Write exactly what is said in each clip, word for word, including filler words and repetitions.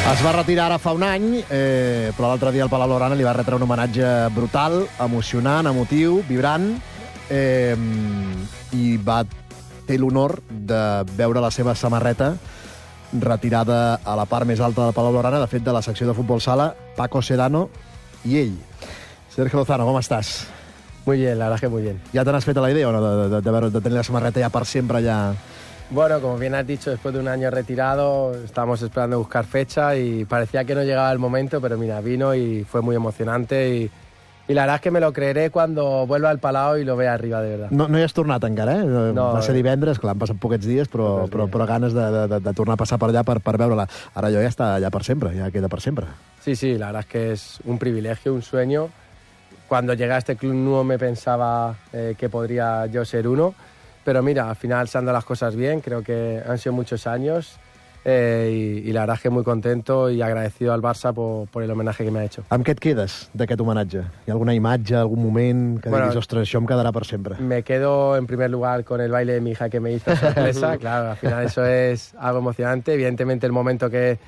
Es va retirar ara fa un any, eh, però l'altre dia el Palau Blaugrana li va retre un homenatge brutal, emocionant, emotiu, vibrant, eh, i va té l'honor de veure la seva samarreta retirada a la part més alta del Palau Blaugrana, de fet, de la secció de futbol sala, Paco Sedano i ell. Sergio Lozano, com estàs? Muy bien, la verdad que muy bien. ¿Ya te has fet la idea o no, de, de, de, de tener la samarreta ya para siempre ya? Bueno, como bien has dicho, después de un año retirado, estábamos esperando buscar fecha y parecía que no llegaba el momento, pero mira, vino y fue muy emocionante y, y la verdad es que me lo creeré cuando vuelva al Palau i lo vea arriba, de verdad. No, no hi has tornat encara, eh? No, va ser divendres, clar, han passat poquets dies, però, poquets però, dies. però ganes de, de, de tornar a passar per allà per, per veure-la. Ara jo ja està allà per sempre, ja queda per sempre. Sí, sí, la verdad es que es un privilegio, un sueño. Cuando llegué a este club no me pensaba eh, que podría yo ser uno. Pero mira, al final se han dado las cosas bien, creo que han sido muchos años eh, y, y la verdad es que muy contento y agradecido al Barça por, por el homenaje que me ha hecho. Amb què et quedes d'aquest homenatge? Hi ha alguna imatge, algun moment que Bueno, diguis, ostres, això em quedarà per sempre? Me quedo en primer lugar con el baile de mi hija que me hizo sorpresa, claro, al final eso es algo emocionante, evidentemente el momento que,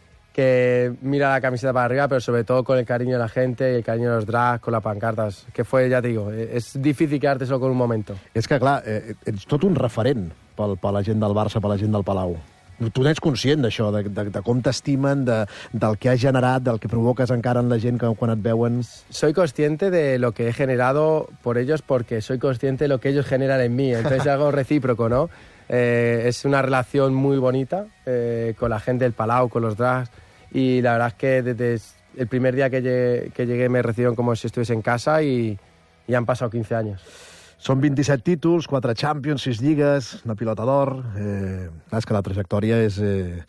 que mira la camiseta para arriba, pero sobre todo con el cariño de la gente y el cariño de los drags, con las pancartas, que fue, ya te digo, es difícil quedarte solo con un momento. És que, clar, eh, ets tot un referent pel, per la gent del Barça, per la gent del Palau. Tu n'ets conscient d'això, de, de, de com t'estimen, de, del que has generat, del que provoques encara en la gent que, quan et veuen. Soy consciente de lo que he generado por ellos porque soy consciente de lo que ellos generan en mí. Entonces es algo recíproco, ¿no? Eh, es una relación muy bonita eh, con la gente del Palau, con los drags. Y la verdad es que desde el primer día que llegué, que llegué me recibieron como si estuviese en casa y, y han pasado quince años. Són vint-i-set títols, quatre Champions, sis lligues, una pilota d'or. Eh, clar, és que la trajectòria és... Eh,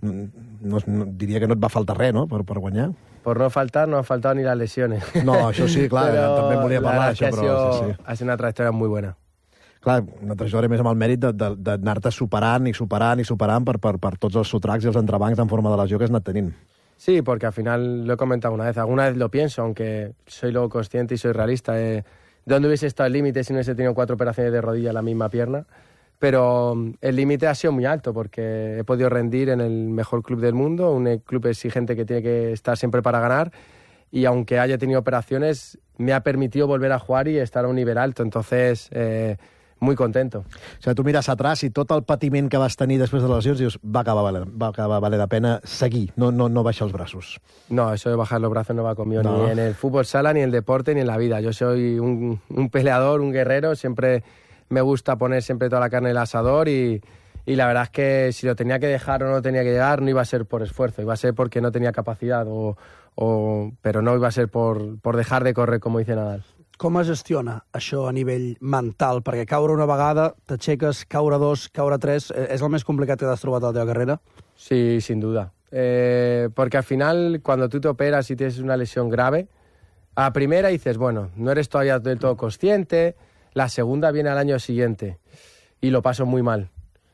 no, no, diria que no et va faltar res, no?, per, per guanyar. Por no faltar, no han faltado ni las lesiones. No, això sí, clar, Pero també en volia parlar, això, ha però... sido, Sí, sí. ha sido una trayectoria muy buena. Clar, una trajectòria més amb el mèrit d'anar-te superant i superant i superant per, per, per tots els sotracs i els entrebancs en forma de lesió que has anat tenint. Sí, porque al final lo he comentado una vez, alguna vez lo pienso, aunque soy luego consciente y soy realista. Eh, ¿Dónde hubiese estado el límite si no hubiese tenido cuatro operaciones de rodilla en la misma pierna? Pero um, el límite ha sido muy alto porque he podido rendir en el mejor club del mundo, un club exigente que tiene que estar siempre para ganar, y aunque haya tenido operaciones, me ha permitido volver a jugar y estar a un nivel alto. Entonces, eh, muy contento. O sigui, tu mires atrás i tot el patiment que vas tenir després de les lesions dius, va acabar valent, va acabar valent la pena seguir, no, no, no baixar els braços. No, eso de bajar los brazos no va conmigo, No. ni en el fútbol sala, ni en el deporte, ni en la vida. Yo soy un, un peleador, un guerrero, siempre me gusta poner siempre toda la carne en el asador y, y la verdad es que si lo tenía que dejar o no tenía que llegar, no iba a ser por esfuerzo, iba a ser porque no tenía capacidad, o, o, pero no iba a ser por, por dejar de correr, como dice Nadal. Com es gestiona això a nivell mental? Perquè caure una vegada, t'aixeques, caure dos, caure tres, eh, és el més complicat que t'has trobat a la teva carrera? Sí, sin duda. Eh, porque al final, cuando tú te operas y tienes una lesión grave, a la primera dices, bueno, no eres todavía del todo consciente, la segunda viene al año siguiente y lo paso muy mal.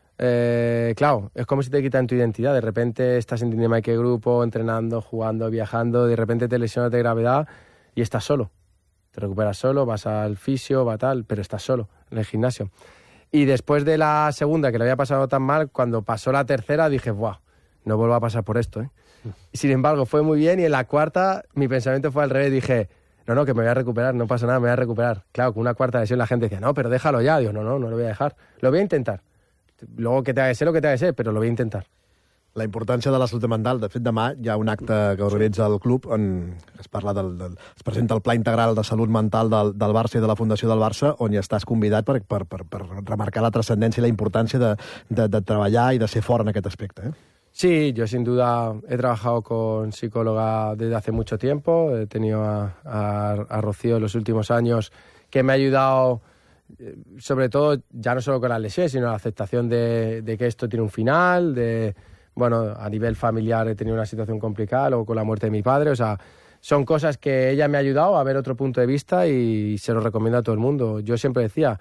Eh, claro, es como si te quitan tu identidad. De repente estás en Dinamarca grupo, entrenando, jugando, viajando, de repente te lesionas de gravedad y estás solo. Te recuperas solo, vas al fisio, va tal, pero estás solo en el gimnasio. Y después de la segunda, que le había pasado tan mal, cuando pasó la tercera dije, ¡buah! No vuelvo a pasar por esto, ¿eh? Y sin embargo, fue muy bien, y en la cuarta mi pensamiento fue al revés. Dije, no, no, que me voy a recuperar, no pasa nada, me voy a recuperar. Claro, con una cuarta lesión la gente decía, no, pero déjalo ya. Digo, no, no, no lo voy a dejar. Lo voy a intentar. Luego que te haga ser lo que te haga ser, pero lo voy a intentar. La importància de la salut mental. De fet, demà hi ha un acte que organitza el club on es parla del, del, es presenta el Pla Integral de Salut Mental del, del Barça i de la Fundació del Barça, on hi estàs convidat per, per, per, per remarcar la trascendència i la importància de, de, de treballar i de ser fort en aquest aspecte. Eh? Sí, yo sin duda he trabajado con psicóloga desde hace mucho tiempo. He tenido a, a, a Rocío en los últimos años, que me ha ayudado, sobre todo, ya no solo con las lesiones, sino la aceptación de, de que esto tiene un final, de... Bueno, a nivel familiar he tenido una situación complicada, luego con la muerte de mi padre, o sea, son cosas que ella me ha ayudado a ver otro punto de vista y se lo recomiendo a todo el mundo. Yo siempre decía,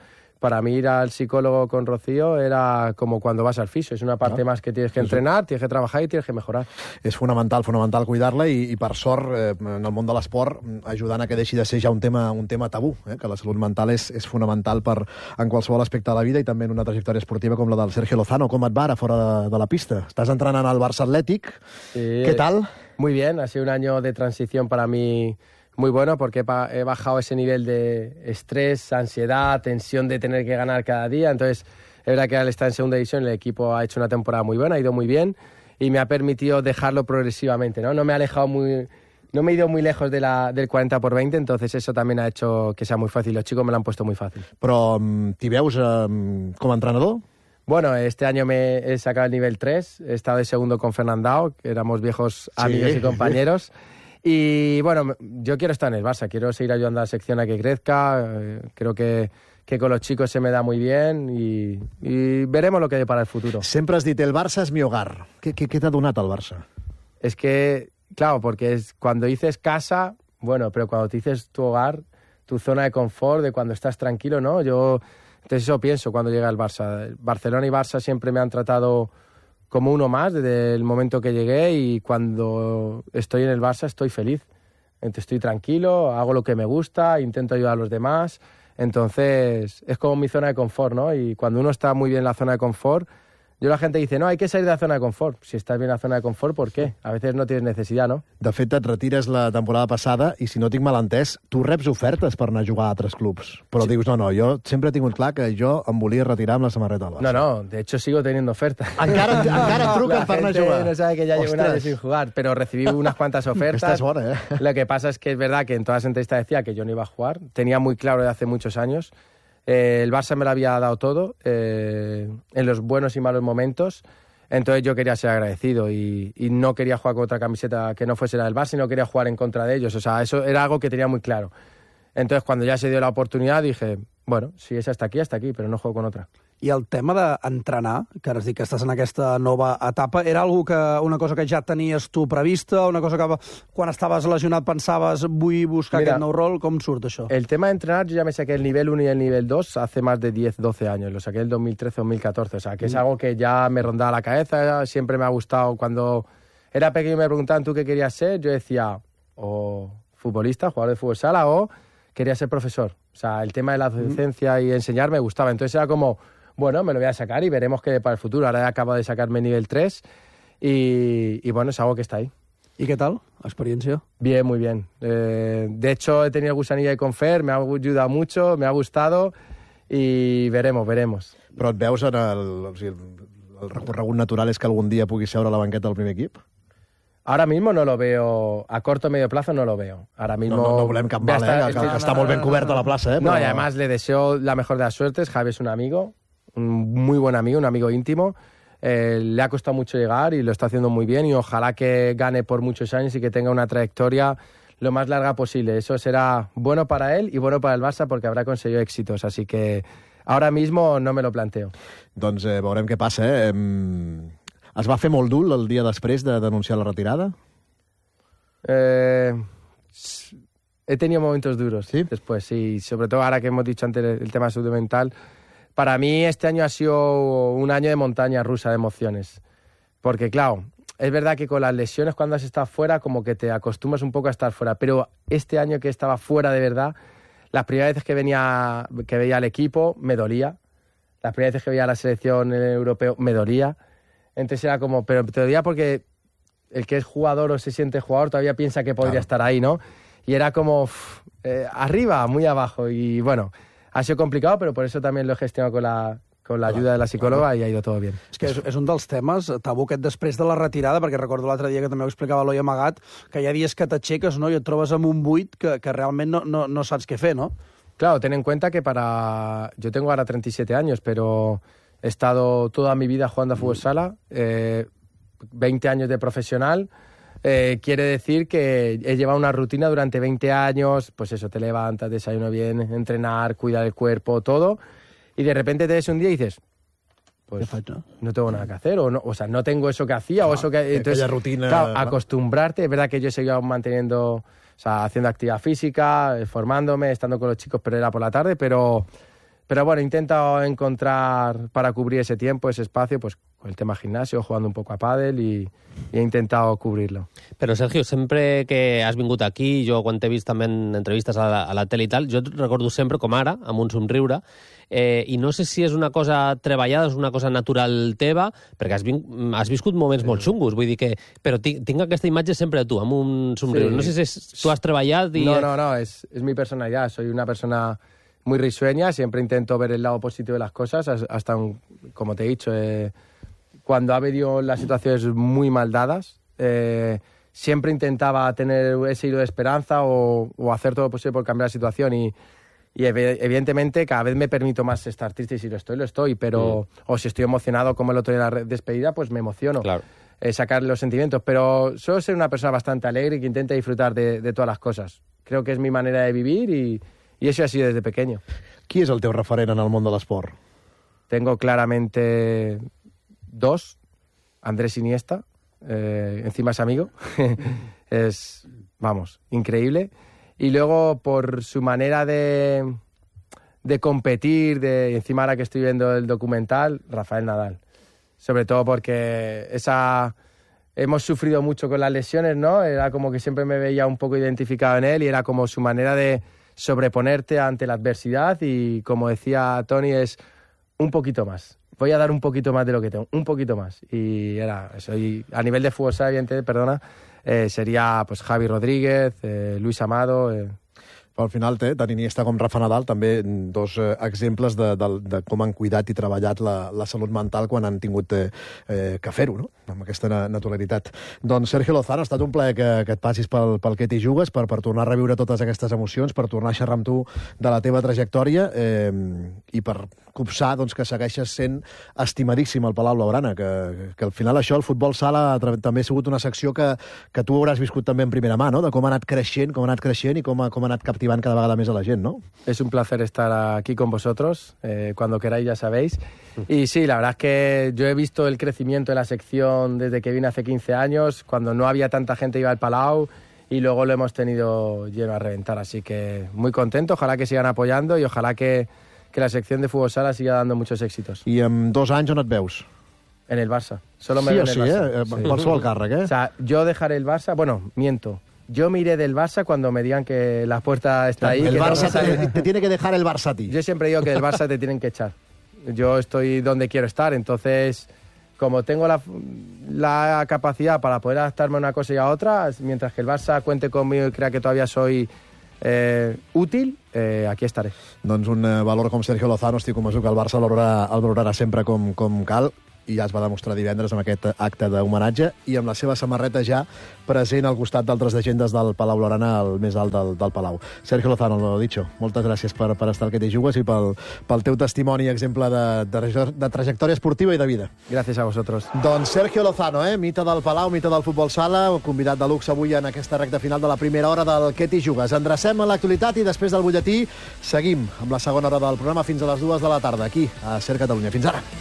para mí ir al psicólogo con Rocío era como cuando vas al fisio. És una part ah. més que tienes que entrenar, tienes que trabajar i tienes que mejorar. És fonamental, fonamental cuidar-la i, i per sort, eh, en el món de l'esport, ajudant a que deixi de ser ja un tema, un tema tabú, eh, que la salut mental és, és fonamental per, en qualsevol aspecte de la vida i també en una trajectòria esportiva com la del Sergio Lozano. Com et va ara fora de, de la pista? Estàs entrenant al Barça Atlètic. Sí. ¿Qué tal? Muy bien, ha sido un año de transición para mí muy bueno porque he bajado ese nivel de estrés, ansiedad, tensión de tener que ganar cada día. Entonces, es verdad que al estar en segunda división el equipo ha hecho una temporada muy buena, ha ido muy bien y me ha permitido dejarlo progresivamente, ¿no? No me ha alejado muy... No me he ido muy lejos de la, del cuarenta por veinte, entonces eso también ha hecho que sea muy fácil. Los chicos me lo han puesto muy fácil. Però t'hi veus eh, com a entrenador? Bueno, este año me he sacado el nivel tres, he estado de segundo con Fernandao, que éramos viejos amigos sí. y compañeros. Y bueno, yo quiero estar en el Barça, quiero seguir ayudando a la sección a que crezca, eh, creo que, que con los chicos se me da muy bien y, y veremos lo que hay para el futuro. Sempre has dit, el Barça es mi hogar. ¿Qué, qué, qué t'ha donat el Barça? Es que, claro, porque es, cuando dices casa, bueno, pero cuando te dices tu hogar, tu zona de confort, de cuando estás tranquilo, ¿no? Yo, entonces eso pienso cuando llega el Barça. Barcelona y Barça siempre me han tratado como uno más desde el momento que llegué y cuando estoy en el Barça estoy feliz. Entonces estoy tranquilo, hago lo que me gusta, intento ayudar a los demás. Entonces es como mi zona de confort, ¿no? Y cuando uno está muy bien en la zona de confort, yo la gente dice, no, hay que salir de la zona de confort. Si estás bien en la zona de confort, ¿por qué? A veces no tienes necesidad, ¿no? De fet, et retires la temporada passada i, si no tinc mal entès, tu reps ofertes per anar a jugar a altres clubs. Però sí. dius, no, no, jo sempre he tingut clar que jo em volia retirar amb la samarreta del Barça. No, no, de hecho sigo teniendo ofertas. Encara, encara truquen per anar a jugar. No sabe que ya llevo un año sin jugar, pero recibí unas cuantas ofertas. Esta es buena, ¿eh? Lo que pasa es que es verdad que en todas las entrevistas decía que yo no iba a jugar. Tenía muy claro de hace muchos años. Eh, el Barça me lo había dado todo, eh, en los buenos y malos momentos. Entonces yo quería ser agradecido y, y no quería jugar con otra camiseta que no fuese la del Barça y no quería jugar en contra de ellos. O sea, eso era algo que tenía muy claro. Entonces cuando ya se dio la oportunidad dije, bueno, si és hasta aquí, hasta aquí, però no juego con otra. I el tema d'entrenar, que ara has dit que estàs en aquesta nova etapa, era algo que, una cosa que ja tenies tu prevista, una cosa que quan estaves lesionat pensaves vull buscar Mira, aquest nou rol? Com surt això? El tema de entrenar, yo ya me saqué el nivel uno y el nivel dos hace más de diez, doce años. Lo saqué en el dos mil trece, dos mil catorce. O sea, que mm. es algo que ya me rondaba la cabeza, siempre me ha gustado. Cuando era pequeño me preguntaban tú qué querías ser, yo decía o futbolista, jugador de fútbol sala, o quería ser profesor. O sea, el tema de la docencia mm. y enseñar me gustaba. Entonces era como, bueno, me lo voy a sacar y veremos qué para el futuro. Ahora acabo de sacarme nivel tres y, y bueno, es algo que está ahí. ¿Y qué tal? ¿Experiencia? Bien, muy bien. Eh, de hecho, he tenido gusanilla de Confer, me ha ayudado mucho, me ha gustado y veremos, veremos. Però et veus en el, o sigui, el recorregut natural és que algun dia puguis seure a la banqueta del primer equip? Ahora mismo no lo veo, a corto o medio plazo no lo veo. Ahora mismo... No, no, no volem cap mal, eh? Que, que està molt ben coberta la plaça, eh? Però... No, y además le deseo la mejor de las suertes. Javi es un amigo, un muy buen amigo, un amigo íntimo. Eh, le ha costado mucho llegar y lo está haciendo muy bien y ojalá que gane por muchos años y que tenga una trayectoria lo más larga posible. Eso será bueno para él y bueno para el Barça porque habrá conseguido éxitos. Así que ahora mismo no me lo planteo. Doncs eh, veurem què passa, eh? Es va fer molt dur el dia després de denunciar la retirada? Eh, he tenido momentos duros, ¿sí? Después, sí. Sobre todo ahora que hemos dicho antes el tema de salud mental. Para mí este año ha sido un año de montaña rusa de emociones. Porque, claro, es verdad que con las lesiones cuando has estado fuera como que te acostumbras un poco a estar fuera. Pero este año que estaba fuera de verdad, las primeras veces que, venía, que veía al equipo me dolía. Las primeras veces que veía a la selección europea me dolía. Entonces era como, pero te dolía porque el que es jugador o se siente jugador todavía piensa que podría claro. estar ahí, ¿no? Y era como uff, eh, arriba, muy abajo. Y bueno, ha sido complicado, pero por eso también lo he gestionado con la, con la ayuda de la psicòloga i ha ido todo bien. És que és, és un dels temes tabú aquest després de la retirada, perquè recordo l'altre dia que també ho explicava l'Oi Amagat, que hi ha dies que t'aixeques, no?, i et trobes amb un buit que, que realment no, no, no saps què fer, no? Claro, ten en cuenta que para... Yo tengo ahora treinta y siete años, pero... He estado toda mi vida jugando a fútbol sala, eh, veinte años de profesional. Eh, quiere decir que he llevado una rutina durante veinte años, pues eso, te levantas, desayuno bien, entrenar, cuidar el cuerpo, todo. Y de repente te ves un día y dices, pues no tengo nada que hacer, o, no, o sea, no tengo eso que hacía, ah, o eso que... Entonces, rutina, claro, ¿no? Acostumbrarte. Es verdad que yo he seguido manteniendo, o sea, haciendo actividad física, formándome, estando con los chicos, pero era por la tarde, pero... Pero bueno, he intentado encontrar para cubrir ese tiempo, ese espacio, pues con el tema gimnasio, jugando un poco a pàdel i, i he intentat cobrir-lo. Però, Sergio, sempre que has vingut aquí, jo quan t'he vist també en entrevistes a la, a la tele i tal, jo et recordo sempre com ara, amb un somriure, eh, i no sé si és una cosa treballada, és una cosa natural teva, perquè has, vin, has viscut moments molt xungos, vull dir que... Però tinc, tinc aquesta imatge sempre de tu, amb un somriure. Sí. No sé si és, tu has treballat i... No, no, no, es, es mi personalidad. Soy una persona muy risueña, siempre intento ver el lado positivo de las cosas, hasta, un, como te he dicho... Eh, cuando ha habido las situaciones muy mal dadas, eh, siempre intentaba tener ese hilo de esperanza o, o hacer todo lo posible por cambiar la situación y, y evidentemente cada vez me permito más estar triste y si lo estoy, lo estoy, pero mm. o si estoy emocionado como el otro día en la despedida, pues me emociono. Claro. Eh, sacar los sentimientos, pero suelo ser una persona bastante alegre que intenta disfrutar de, de todas las cosas. Creo que es mi manera de vivir y, y eso ha sido desde pequeño. Qui és el teu referent en el món de l'esport? Tengo claramente... Dos, Andrés Iniesta, eh, encima es amigo, es, vamos, increíble. Y luego por su manera de, de competir, de encima ahora que estoy viendo el documental, Rafael Nadal. Sobre todo porque esa hemos sufrido mucho con las lesiones, ¿no? Era como que siempre me veía un poco identificado en él y era como su manera de sobreponerte ante la adversidad y, como decía Tony, es un poquito más. Voy a dar un poquito más de lo que tengo, un poquito más. Y era eso. Y a nivel de fútbol sala, evidentemente, perdona, eh, sería pues Javi Rodríguez, eh, Luis Amado... Eh. Al final té, tant Iniesta com Rafa Nadal, també dos eh, exemples de, de, de com han cuidat i treballat la, la salut mental quan han tingut eh, eh, que fer-ho, no? Amb aquesta naturalitat. Doncs, Sergio Lozano, ha estat un plaer que, que et passis pel, pel que t'hi jugues, per, per tornar a reviure totes aquestes emocions, per tornar a xerrar amb tu de la teva trajectòria eh, i per copsar doncs, que segueixes sent estimadíssim al Palau Blaugrana, que, que al final això, el futbol sala, també ha sigut una secció que, que tu hauràs viscut també en primera mà, no? De com ha anat creixent, com ha anat creixent i com ha, com ha anat captivant cada vegada més a la gent, ¿no? Es un placer estar aquí con vosotros, eh, cuando queráis ya sabéis. Y sí, la verdad es que yo he visto el crecimiento de la sección desde que vine hace quince años, cuando no había tanta gente iba al Palau, y luego lo hemos tenido lleno a reventar, así que muy contento, ojalá que sigan apoyando y ojalá que, que la sección de fútbol sala siga dando muchos éxitos. I en dos anys on et veus? En el Barça. Solo me sí veo o en sí, el Barça. Eh? Sí. Qualsevol càrrec, eh? O sea, yo dejaré el Barça, bueno, miento. Yo me iré del Barça cuando me digan que la puerta está ahí. El que Barça te, te, te tiene que dejar el Barça a ti. Yo siempre digo que del Barça te tienen que echar. Yo estoy donde quiero estar, entonces, como tengo la, la capacidad para poder adaptarme a una cosa y a otra, mientras que el Barça cuente conmigo y crea que todavía soy eh, útil, eh, aquí estaré. Doncs un eh, valor com Sergio Lozano, estic convençut que el Barça el valorarà, el valorarà sempre com, com cal, i ja es va demostrar divendres amb aquest acte d'homenatge i amb la seva samarreta ja present al costat d'altres llegendes del Palau Blaugrana, al més alt del, del Palau. Sergio Lozano, lo dicho, moltes gràcies per, per estar al que t'hi jugues i pel, pel teu testimoni i exemple de, de, de trajectòria esportiva i de vida. Gràcies a vosaltres. Doncs Sergio Lozano, eh? Mite del Palau, mite del futbol sala, convidat de luxe avui en aquesta recta final de la primera hora del que t'hi jugues. Endrecem a l'actualitat i després del butlletí seguim amb la segona hora del programa fins a les dues de la tarda, aquí, a Ser Catalunya. Fins ara.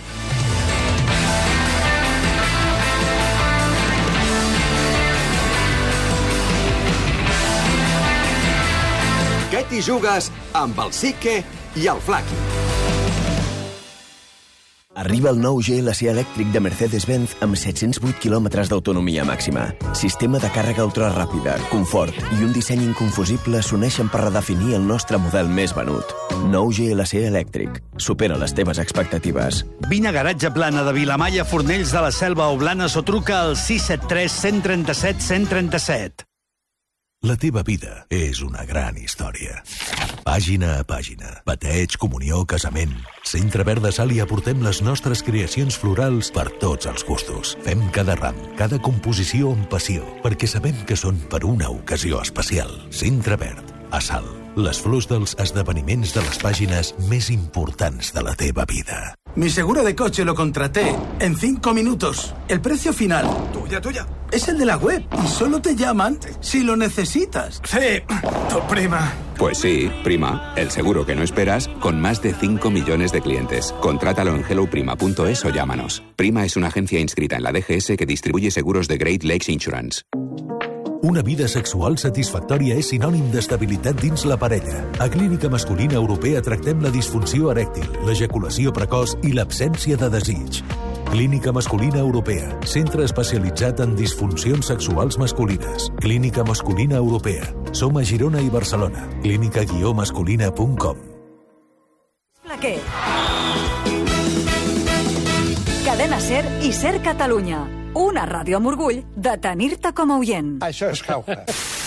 Què t'hi jugues amb el Sique i el Flaqui? Arriba el nou G L C elèctric de Mercedes-Benz amb set-cents vuit quilòmetres d'autonomia màxima. Sistema de càrrega ultraràpida, confort i un disseny inconfusible s'uneixen per redefinir el nostre model més venut. Nou G L C elèctric. Supera les teves expectatives. Vine a Garatge Plana de Vilamalla, Fornells de la Selva o Blanes o truca al sis set tres, cent trenta-set, cent trenta-set. La teva vida és una gran història. Pàgina a pàgina. Bateig, comunió, casament. Centre Verd de Salt hi aportem les nostres creacions florals per tots els gustos. Fem cada ram, cada composició amb passió, perquè sabem que són per una ocasió especial. Centre Verd, a Salt. Les flors dels esdeveniments de les pàgines més importants de la teva vida. Mi seguro de coche lo contraté en cinco minutos. El precio final. Tuya, tuya. Es el de la web y solo te llaman si lo necesitas. Sí, tu prima. Pues sí, Prima, el seguro que no esperas con más de cinco millones de clientes. Contrátalo en hello prima punto es o llámanos. Prima es una agencia inscrita en la D G S que distribuye seguros de Great Lakes Insurance. Una vida sexual satisfactòria és sinònim d'estabilitat dins la parella. A Clínica Masculina Europea tractem la disfunció erèctil, l'ejaculació precoç i l'absència de desig. Clínica Masculina Europea, centre especialitzat en disfuncions sexuals masculines. Clínica Masculina Europea. Som a Girona i Barcelona. clínica guió masculina punt com. Plaquer. Cadena SER i SER Catalunya. Una ràdio amb orgull de tenir-te com a oient. Això és Jauja.